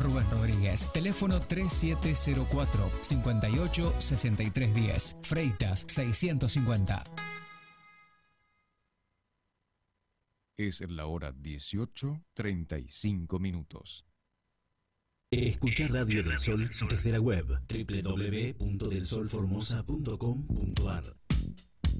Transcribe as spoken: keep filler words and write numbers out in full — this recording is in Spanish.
Rubén Rodríguez. Teléfono tres siete cero cuatro, cinco ocho, seis tres uno cero. Freitas seiscientos cincuenta. Es la hora dieciocho, treinta y cinco minutos. Escuchar Radio del Sol desde la web doble u doble u doble u punto del sol formosa punto com punto ar.